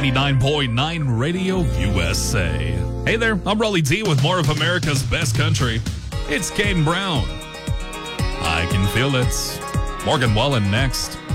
99.9 Radio USA. Hey there, I'm Raleigh D with more of America's best country. It's Kane Brown. I can feel it. Morgan Wallen next.